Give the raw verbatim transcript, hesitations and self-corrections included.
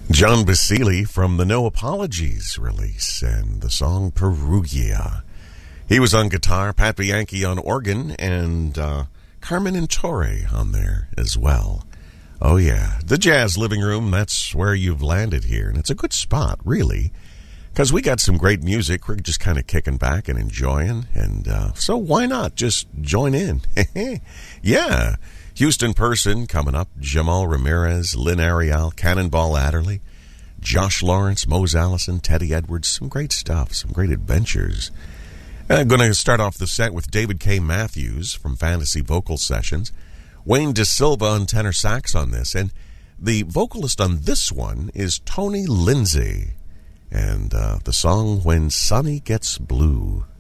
John Basile from the No Apologies release and the song Perugia. He was on guitar, Pat Bianchi on organ, and uh, Carmen Intore on there as well. Oh yeah, the Jazz Living Room, that's where you've landed here. And it's a good spot, really, because we got some great music. We're just kind of kicking back and enjoying. And uh, so why not just join in? Yeah. Houston Person coming up, Jamal Ramirez, Lynn Ariel, Cannonball Adderley, Josh Lawrence, Mose Allison, Teddy Edwards. Some great stuff, some great adventures. I'm going to start off the set with David K. Matthews from Fantasy Vocal Sessions. Wayne De Silva on tenor sax on this. And the vocalist on this one is Tony Lindsay. And uh, the song When Sonny Gets Blue.